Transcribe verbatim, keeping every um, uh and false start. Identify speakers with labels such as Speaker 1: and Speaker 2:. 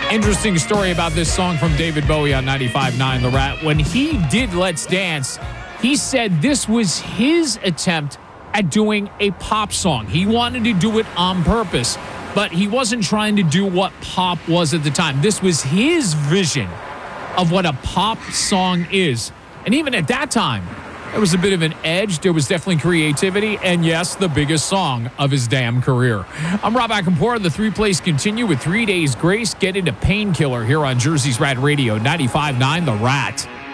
Speaker 1: Interesting story about this song from David Bowie on ninety-five point nine The Rat. When he did Let's Dance, he said this was his attempt at doing a pop song. He wanted to do it on purpose, but he wasn't trying to do what pop was at the time. This was his vision of what a pop song is. And even at that time, there was a bit of an edge. There was definitely creativity. And yes, the biggest song of his damn career. I'm Rob Akampora. The three plays continue with Three Days Grace. Get into Painkiller here on Jersey's Rat Radio, ninety-five point nine The Rat.